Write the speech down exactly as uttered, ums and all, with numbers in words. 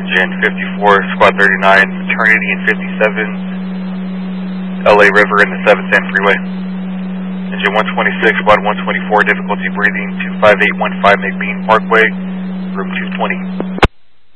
Engine fifty-four, Squad thirty-nine, Eternity and fifty-seven, L A River and the seven ten Freeway. Engine one twenty-six, Squad one twenty-four, difficulty breathing, two five eight one five McBean Parkway, room two twenty.